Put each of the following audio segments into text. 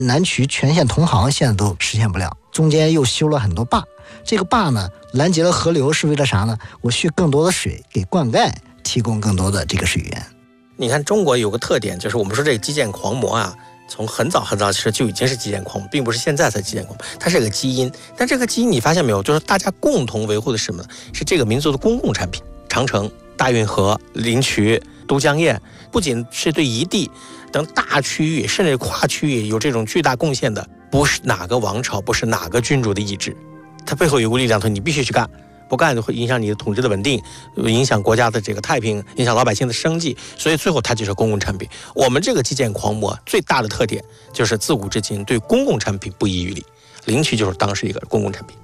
南渠全线同行现在都实现不了，中间又修了很多坝。这个坝呢，拦截了河流是为了啥呢？我蓄更多的水给灌溉提供更多的这个水源。 你看中国有个特点，就是我们说这个基建狂魔啊，从很早很早其实就已经是基建狂魔，并不是现在才基建狂魔，它是个基因。但这个基因你发现没有，就是大家共同维护的是什么呢？是这个民族的公共产品。长城、大运河、灵渠、都江堰，不仅是对一地等大区域甚至跨区域有这种巨大贡献的，不是哪个王朝，不是哪个君主的意志，它背后有个力量说你必须去干，不干就会影响你的统治的稳定，影响国家的这个太平，影响老百姓的生计，所以最后它就是公共产品。我们这个基建狂魔最大的特点就是自古至今对公共产品不遗余力，灵渠就是当时一个公共产品。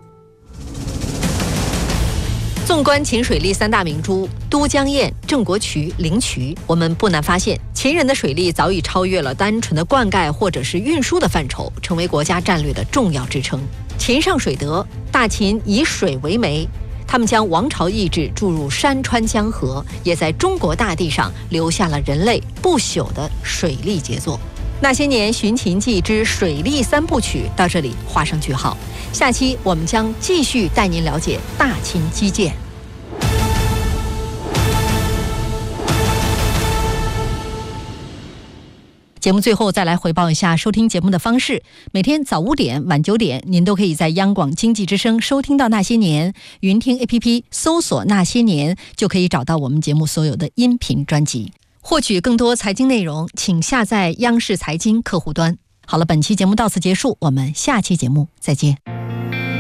纵观秦水利三大明珠都江堰、郑国渠、灵渠，我们不难发现，秦人的水利早已超越了单纯的灌溉或者是运输的范畴，成为国家战略的重要支撑。秦上水德，大秦以水为媒，他们将王朝意志注入山川江河，也在中国大地上留下了人类不朽的水利杰作。那些年寻秦记之水利三部曲到这里画上句号，下期我们将继续带您了解大秦基建。节目最后再来回报一下收听节目的方式，每天早5点、晚9点，您都可以在央广经济之声收听到那些年，云听 APP 搜索那些年，就可以找到我们节目所有的音频专辑。获取更多财经内容，请下载央视财经客户端。好了，本期节目到此结束，我们下期节目再见。